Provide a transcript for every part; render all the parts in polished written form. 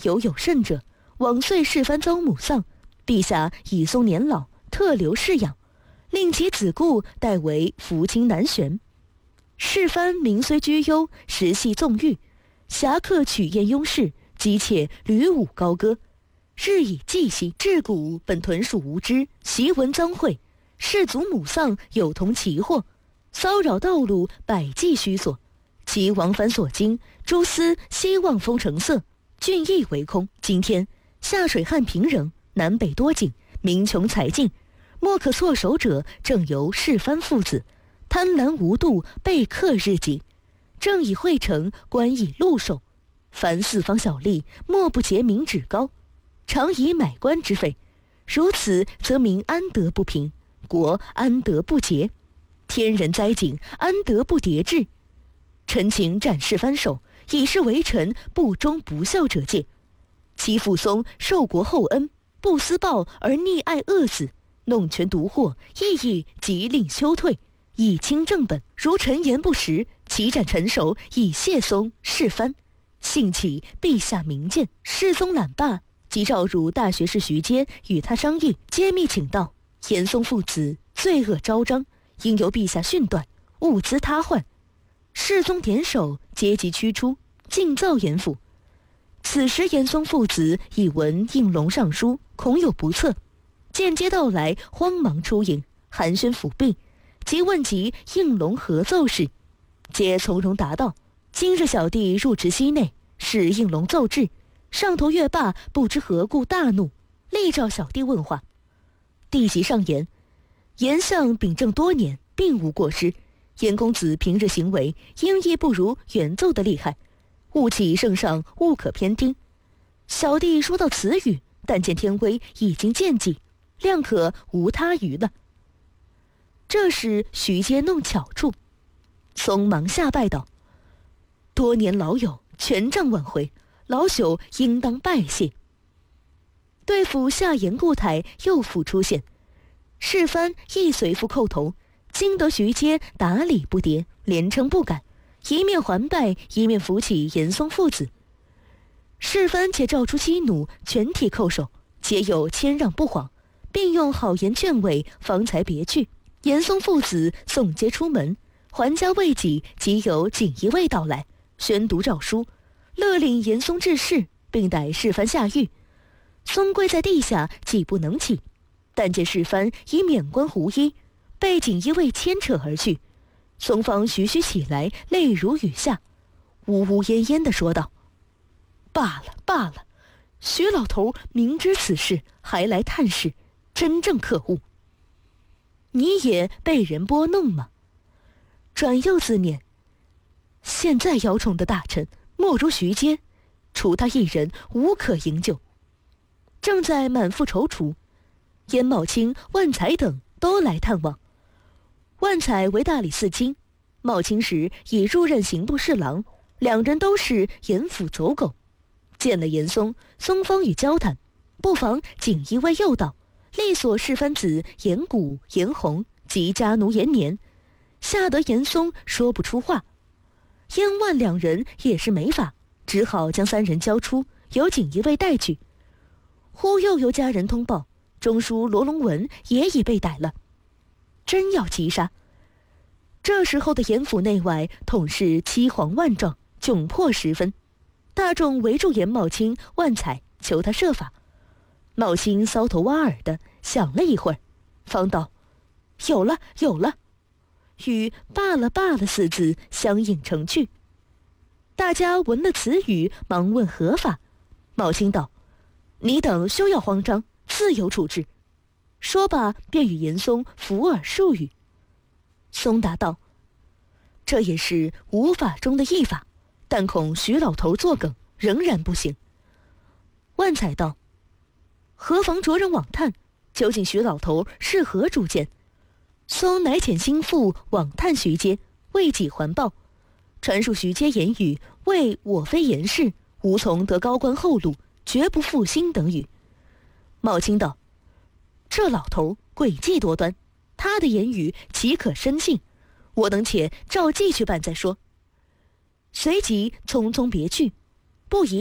有甚者，往岁世蕃遭母丧，陛下以松年老，特留侍养，令其子故代为福清南旋。世蕃名虽居忧，实系纵欲，侠客取宴拥事，姬妾屡舞高歌，日以继息。至古本屯属无知，习闻赃贿，士族母丧有同其祸，骚扰道路，百计虚索。其往返所经，诸司希望封成色，郡邑为空。今天下水旱平壤，南北多井，民穷财尽，莫可措手者，正由世蕃父子，贪婪无度，备克日己。正以会成，官以禄守，凡四方小吏，莫不结民脂膏，常以买官之费。如此，则民安得不平？国安得不节？天人灾景，安得不迭至？臣请斩世蕃首，以示为臣不忠不孝者戒。其父松受国厚恩，不思报而溺爱恶死，弄权独获，亦即令休退，以清正本。如臣言不实，其斩臣首，以谢松世蕃。幸启陛下明鉴，世宗览罢，即召入大学士徐阶，与他商议，揭密请道：严嵩父子罪恶昭彰，应由陛下训断，勿滋他患。世宗点首，皆即驱出，尽造严府。此时严嵩父子已闻应龙上书，恐有不测，间接到来，慌忙出迎，寒暄抚病，即问及应龙何奏事，皆从容答道：今日小弟入职西内，使应龙奏至，上头乐罢，不知何故大怒，力召小弟问话。弟即上言，严相秉政多年，并无过失，严公子平日行为应亦不如原奏的厉害，务起圣上勿可偏听。小弟说到此语，但见天威已经见计，谅可无他余了。这时徐阶弄巧处，松忙下拜道：多年老友，权杖挽回，老朽应当拜谢。对付下言故台又复出现，世蕃亦随父叩头，经得徐阶打理不迭，连称不敢，一面还拜，一面扶起严嵩父子。世蕃且召出妻奴，全体叩首，皆有谦让不晃，并用好言劝慰，方才别去。严嵩父子送接出门，还家未几，即有锦衣卫到来，宣读诏书，勒令严嵩致仕，并逮世蕃下狱。松跪在地下，既不能起，但见世蕃已免冠胡衣，被锦衣卫牵扯而去。松方徐徐起来，泪如雨下，呜呜咽咽地说道：罢了罢了，徐老头明知此事，还来探视，真正可恶。你也被人拨弄吗？转又自念，现在摇宠的大臣莫如徐阶，除他一人，无可营救。正在满腹踌躇，严茂卿、万才等都来探望。万才为大理寺卿，茂卿时已入任刑部侍郎，两人都是严府走狗。见了严嵩，松方与交谈，不妨锦衣卫诱导，力索世蕃子严谷、严弘及家奴严年，吓得严嵩说不出话。燕万两人也是没法，只好将三人交出，由锦衣卫带去。忽又由家人通报，中书罗龙文也已被逮了，真要击杀。这时候的严府内外统是凄惶万状，窘迫十分。大众围住严茂卿、万采，求他设法。茂卿搔头挖耳的想了一会儿，方道：有了有了，与罢了罢了四字相应成句。大家闻了此语，忙问何法。茂卿道：你等休要慌张，自有处置。说罢便与严嵩抚耳数语。松答道：这也是无法中的一法，但恐徐老头作梗，仍然不行。万采道：何妨着人网探，究竟徐老头是何主见？松乃遣心腹网探徐阶，为己还报，传述徐阶言语，谓我非严氏，无从得高官厚禄，绝不负心等语。茂卿道：这老头诡计多端，他的言语岂可深信？我等且照计去办再说。随即匆匆别去，不一日，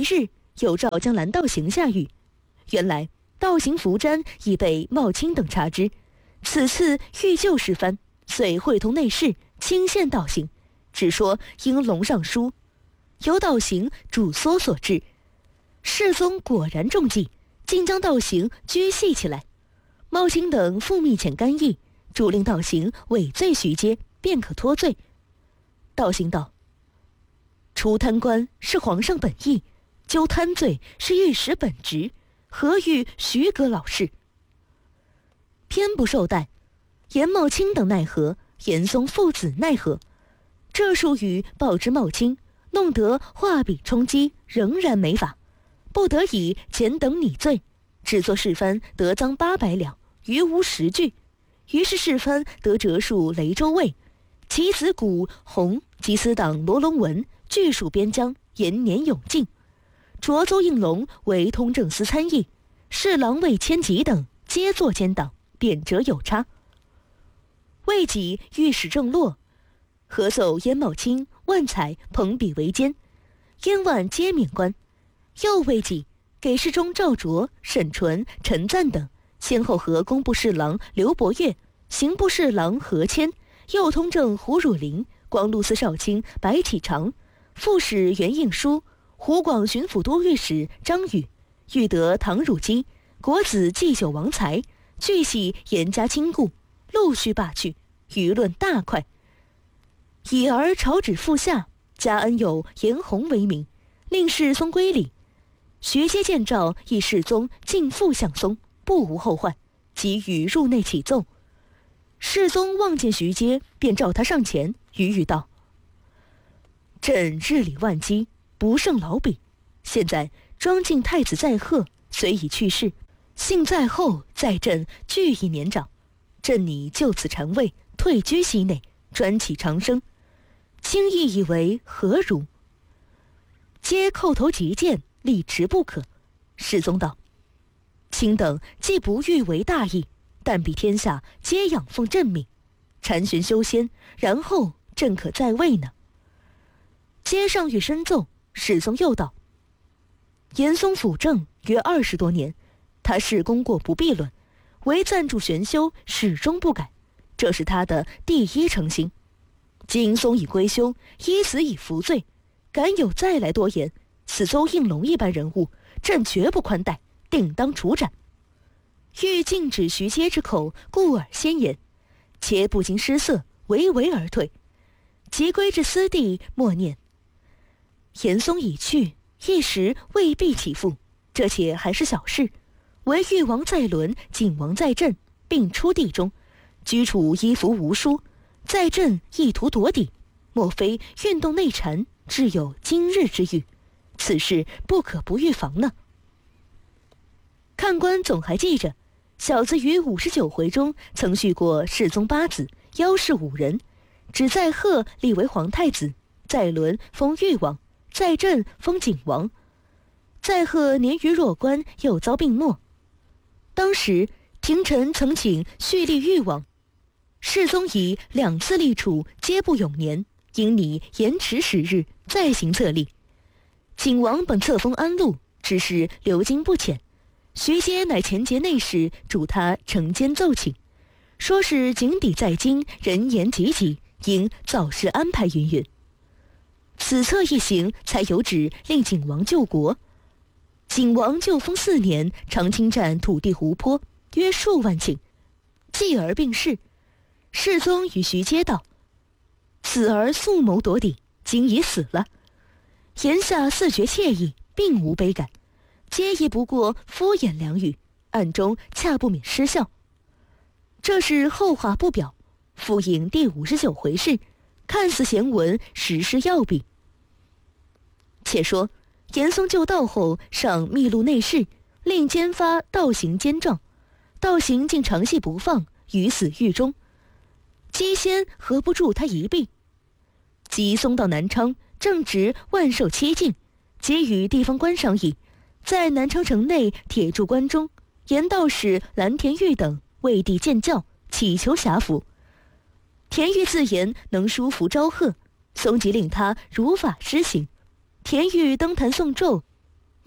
有诏将蓝道行下狱。原来道行伏瞻已被茂清等察知，此次欲救世蕃，遂会同内侍轻限道行，只说应龙上书，由道行主缩所致。世宗果然中计，竟将道行拘系起来。茂清等复密遣干议，主令道行伪罪徐阶，便可脱罪。道行道：除贪官是皇上本意，究贪罪是御史本职，何欲徐革老事？偏不受待，严茂清等奈何？严嵩父子奈何？这数语报之茂清，弄得画笔充饥，仍然没法，不得已简等拟罪，只作世蕃得赃800两，余无10句。于是世蕃得折戍雷州卫，其子古洪及私党罗龙文据属边疆，延年永进。着邹应龙为通政司参议，侍郎魏千吉等皆作奸党，贬谪有差。魏己御史郑洛合奏燕茂清、万采朋比为奸，燕万皆免官。又魏己给事中赵卓、沈纯、陈赞等先后和工部侍郎刘伯岳、刑部侍郎何谦、右通政胡汝霖、光禄司少卿白启常、副使袁应书、湖广巡抚都御史张宇，欲得唐汝基、国子祭酒王才，俱系严加亲顾，陆续罢去，舆论大快。已而朝旨复下，加恩有严洪为名，令世宗归礼。徐阶见诏，以世宗尽复向松，不无后患，即予入内启奏。世宗望见徐阶，便召他上前，语语道：朕日理万机，不胜劳彼。现在庄敬太子在贺，虽已去世，幸在后，在朕俱已年长。朕拟就此禅位，退居西内，专启长生。卿意以为何如？皆叩头极谏，力持不可。世宗道：卿等既不欲为大义，但比天下皆仰奉朕命，禅玄修仙，然后朕可在位呢。皆上谕深奏。世宗又道：严嵩辅政约20多年，他是功过不必论，唯暂住玄修，始终不改，这是他的第一诚心。今嵩已归休，依死以服罪，敢有再来多言，此邹应龙一般人物，朕绝不宽待，定当处斩。欲禁止徐阶之口，故而先言，且不禁失色，唯唯而退。即归至私地，默念：严嵩已去，一时未必起复，这且还是小事。唯誉王在伦、景王在朕，并出地中，居处衣服无殊，在朕意图夺邸，莫非运动内禅，致有今日之欲？此事不可不预防呢。看官总还记着，小子于59回中曾叙过世宗8子，邀事5人，只在贺立为皇太子，在伦封誉王，在朕封景王。在贺年逾弱冠，又遭病没。当时廷臣曾请续立誉王，世宗以2次立储皆不永年，应拟延迟10日，再行册立。景王本册封安陆，只是流经不浅。徐阶乃前节内侍，主他呈间奏请，说是景邸在京，人言济济，应早事安排云云。此册一行，才有旨令景王救国。景王就封4年，常侵占土地湖泊，约数万顷。继而病逝，世宗与徐阶道：此儿素谋夺邸，今已死了。言下似觉惬意，并无悲感，皆亦不过敷衍2语，暗中恰不免失笑。这是后话不表，复引第59回事，看似闲文，实是要笔。且说严嵩就道后，上密录内侍，令监发道行监状，道行竟长系不放，于死狱中。姬仙何不助他一臂？即松到南昌，正值万寿期境，皆与地方官商议，在南昌城内铁柱关中，严道士蓝田玉等为帝建教，祈求辖服。田玉自言能书符招贺，松即令他如法施行。田玉登坛诵咒，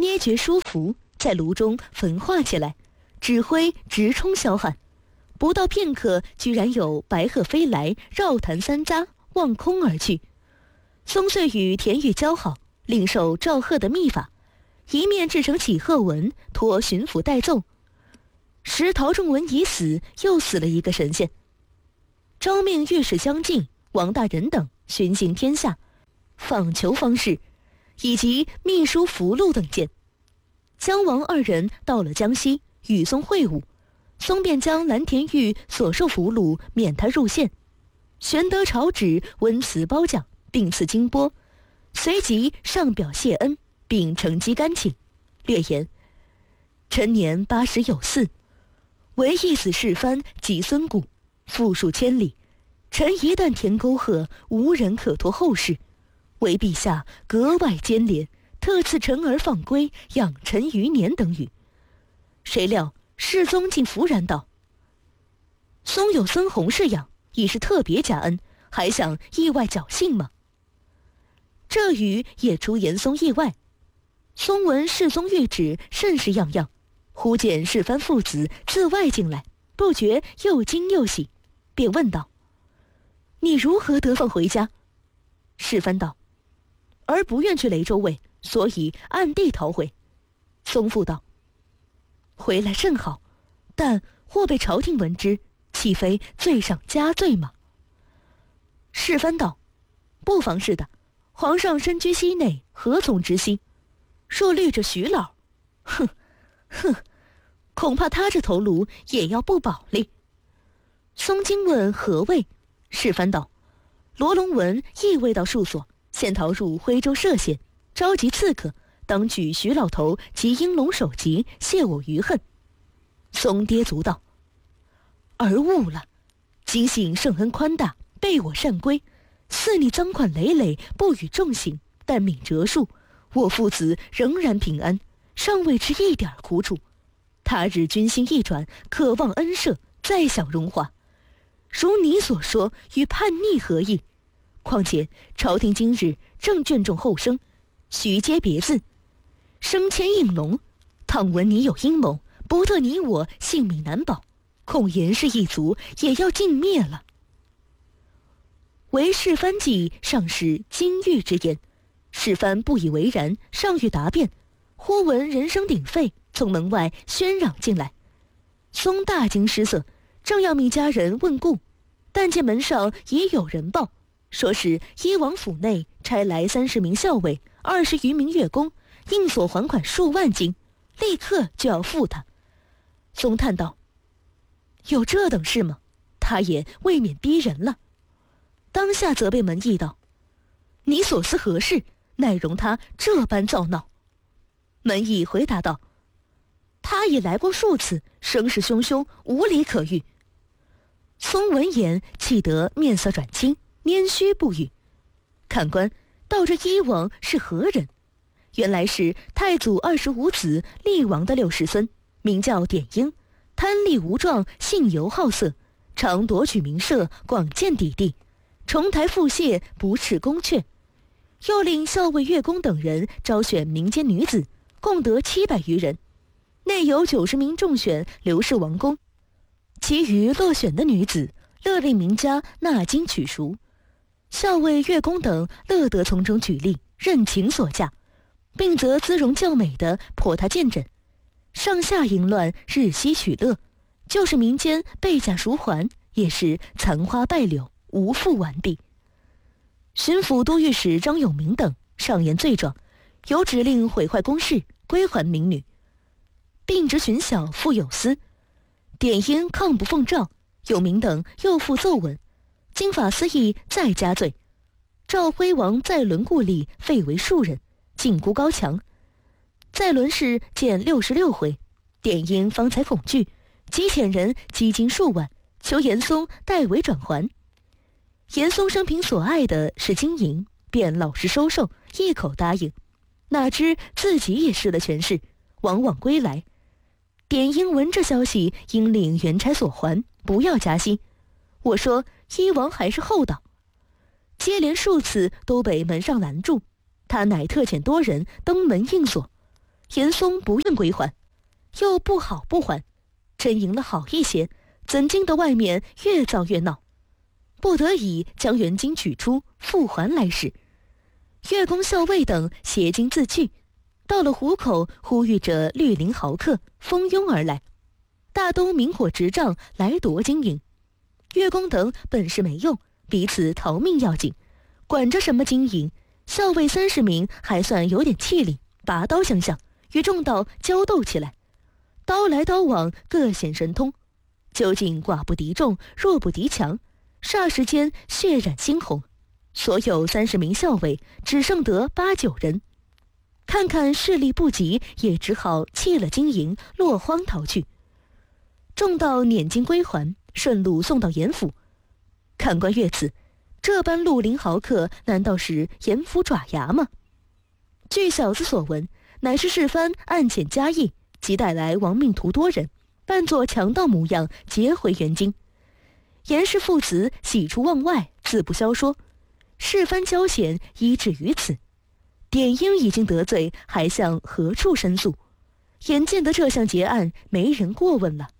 捏决书符，在炉中焚化起来，指挥直冲霄汉。不到片刻，居然有白鹤飞来，绕弹三匝，望空而去。松遂与田玉交好，另受赵贺的秘法，一面制成启鹤文，托巡抚代奏。时陶仲文已死，又死了一个神仙。诏命御史将进、王大人等巡行天下，访求方士，以及秘书符箓等件。姜王二人到了江西，与松会晤，松便将蓝田玉所受俘虏免他入县，玄德朝旨温辞褒奖，并赐金钵，随即上表谢恩，并乘机干请，略言：臣年80有4，唯一子世蕃及孙固，富数千里，臣一旦填沟壑，无人可托后事，唯陛下格外坚怜，特赐臣儿放归，养臣余年等语。谁料世宗竟弗然道：松有孙弘侍养，已是特别加恩，还想意外侥幸吗？这语也出严嵩意外。松闻世宗谕旨甚是样样，忽见世蕃父子自外进来，不觉又惊又喜，便问道：你如何得放回家？世蕃道：儿不愿去雷州卫，所以暗地逃回。松父道：回来甚好，但或被朝廷闻之，岂非罪上加罪吗？世蕃道：不妨事的，皇上身居西内，何从知悉？若虑着徐老，哼，恐怕他这头颅也要不保哩。松惊问何谓？世蕃道：罗龙文亦未到戍所，现逃入徽州歙县，召集刺客，当举徐老头及英龙首级，泄我余恨。松跌足道：儿误了，今幸圣恩宽大，备我善归，似你赃款累累，不予重刑，但免折数，我父子仍然平安，尚未知一点苦楚。他日军心一转，渴望恩赦，再享荣华。如你所说，与叛逆何异？况且朝廷今日正眷重后生，须皆别字，升迁应龙，倘闻你有阴谋，不得你我性命难保，恐严氏一族也要尽灭了。为世蕃计尚是金玉之言，世蕃不以为然，尚欲答辩，忽闻人声鼎沸，从门外喧嚷进来。松大惊失色，正要命家人问故，但见门上已有人报，说是依王府内差来30名校尉，20余名乐工，应所还款数万金，立刻就要付他。松叹道：有这等事吗？他也未免逼人了。当下责备门役道：你所思何事？奈容他这般躁闹？门役回答道：他已来过数次，声势汹汹，无理可喻。松闻言，气得面色转青，拈须不语。看官，道这医王是何人？原来是太祖25子厉王的6世孙，名叫典英，贪利无状，性游好色，常夺取民舍，广建邸地，重台复谢，不斥宫阙。又令校尉、乐工等人招选民间女子，共得700余人，内有90名中选刘氏王公，其余落选的女子，勒令名家纳金取赎。校尉、乐工等乐得从中举例，任情所嫁，并则姿容较美的颇他见诊，上下淫乱，日夕取乐。就是民间备嫁赎还，也是残花败柳，无复完毕。巡抚都御史张永明等上言罪状，有指令毁坏宫室，归还民女，并执巡小傅有司。典英抗不奉诏，永明等又复奏文，经法司议再加罪，赵辉王在伦故吏废为庶人，禁锢高墙。在伦氏见66回，典英方才恐惧，即遣人积金数万，求严嵩代为转还。严嵩生平所爱的是金银，便老实收受，一口答应。哪知自己也失了权势，往往归来。典英闻这消息，应令原差所还，不要加薪。我说医王还是厚道，接连数次都被门上拦住，他乃特遣多人登门应锁。 严嵩不愿归还，又不好不还，真赢了好一些，怎经得外面越造越闹，不得已将原金取出复还来时，乐工校尉等携金自去，到了湖口，呼吁着绿林豪客蜂拥而来，大都明火执仗来夺金银。乐工等本事没用，彼此逃命要紧，管着什么金银。校尉30名还算有点气力，拔刀相向，与众道交斗起来，刀来刀往，各显神通。究竟寡不敌众，弱不敌强，霎时间血染猩红。所有30名校尉只剩得8、9人，看看势力不及，也只好弃了金银，落荒逃去。众道捻金归还，顺路送到严府。看官阅此，这般绿林豪客，难道是严府爪牙吗？据小子所闻，乃是世蕃暗遣嘉义，即带来亡命徒多人，扮作强盗模样，劫回原京。严氏父子喜出望外，自不消说。世蕃交险依止于此，典英已经得罪，还向何处申诉？眼见得这项结案没人过问了。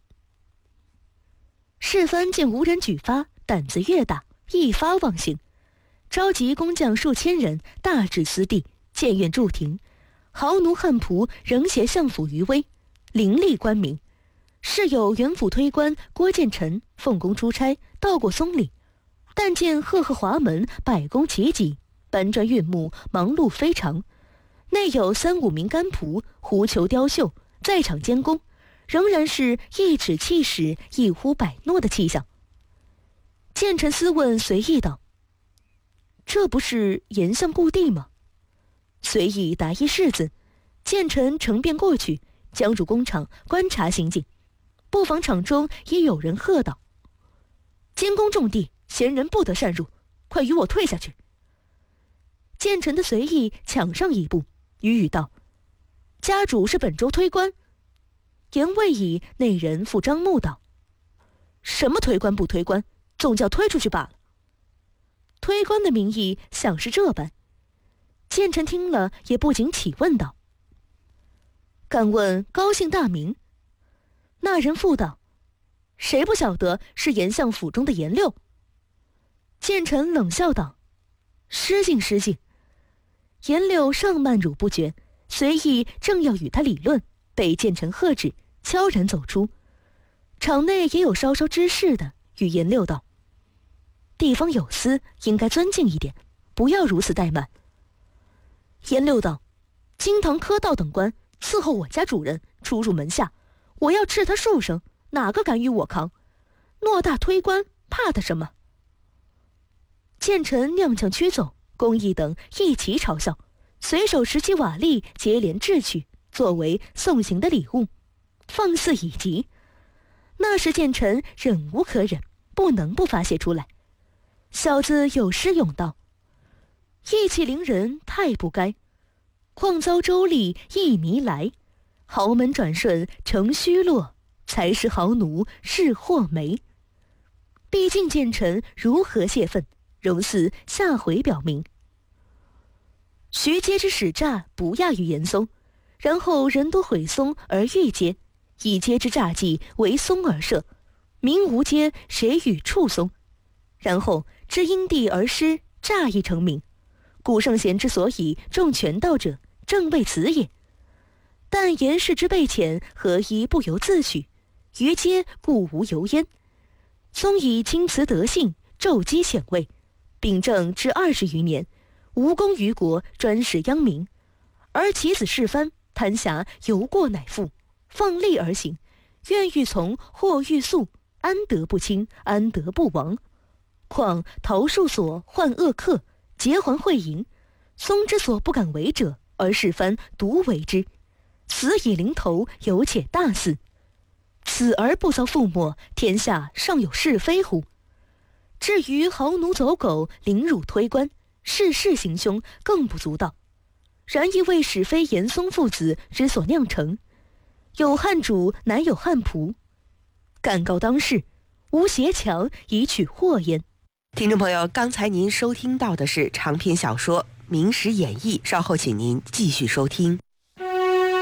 世蕃见无人举发，胆子越大，一发妄行，召集工匠数千人，大至私地，建院筑庭，豪奴汉仆仍携相府余威，凌厉官民。是有原府推官郭建臣奉公出差，到过松里，但见赫赫华门，百工齐集，搬砖运木，忙碌非常。内有3、5名干仆，狐裘雕绣，在场监工，仍然是一指气使，一呼百诺的气象。建臣思问随意道：“这不是严相故地吗？”随意答一是字，建臣乘便过去，将入工厂观察行径。不妨场中已有人喝道：“监工重地，闲人不得擅入，快与我退下去。”建臣的随意抢上一步，语语道：“家主是本州推官。”言未已，那人复张目道：“什么推官不推官，总叫推出去罢了。”推官的名义想是这般。建臣听了也不禁起问道：“敢问高姓大名？”那人复道：“谁不晓得是严相府中的严六？”建臣冷笑道：“失敬失敬。”严六尚慢辱不绝，随意正要与他理论，被建臣喝止，悄然走出。场内也有稍稍知事的，与严六道：“地方有司，应该尊敬一点，不要如此怠慢。”严六道：“金堂科道等官伺候我家主人出入门下，我要斥他数声，哪个敢与我扛？偌大推官，怕他什么？”建臣踉跄驱走，公义等一齐嘲笑，随手拾起瓦砾，接连掷去，作为送行的礼物，放肆已极。那时建臣忍无可忍，不能不发泄出来。小子有诗咏道：“意气凌人太不该，况遭周厉一迷来。豪门转瞬成虚落，才是豪奴是祸媒。”毕竟建臣如何泄愤，容似下回表明。徐阶之使诈不亚于严嵩，然后人多毁嵩而欲阶，以阶之诈计为嵩而设，民无阶谁与触嵩？然后知因地而失，诈亦成名。古圣贤之所以重权道者，正为此也。但严氏之辈浅，何一不由自取？于阶故无由焉。嵩以青辞德性，骤击显位，秉政至20余年，无功于国，专事殃民。而其子世蕃贪侠犹过乃父，放力而行，愿欲从或欲速，安得不亲，安得不亡？况桃树所患恶客，结还会营，嵩之所不敢为者，而世蕃独为之，死以临头，犹且大肆。此而不遭覆没，天下尚有是非乎？至于豪奴走狗，凌辱推官，世事行凶，更不足道。然亦为使非严嵩父子之所酿成。有汉主，乃有汉仆。敢告当世，无邪强以取祸焉。 听众朋友，刚才您收听到的是长篇小说《明史演义》，稍后请您继续收听。